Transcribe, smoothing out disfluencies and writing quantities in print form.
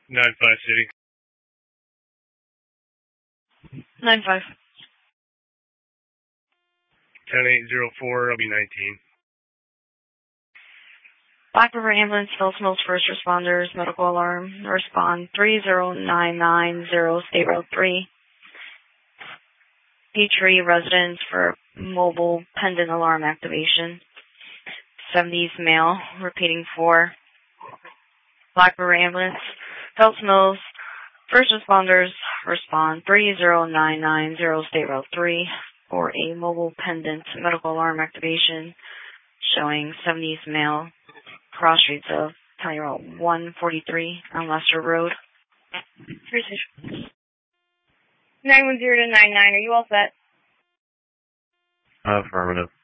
9-5 City. 9-5. 10-8-04, I'll be 19. Black River Ambulance, Phillips Mills First Responders, Medical Alarm, respond 30990, State Road 3. Petrie residence for mobile pendant alarm activation. 70s male, repeating 4. Black River Ambulance, Phillips Mills First Responders, respond 30990, State Road 3 for a mobile pendant medical alarm activation showing 70s male, cross streets of County Route 143 on Lester Road. 910 to 99, are you all set? Affirmative.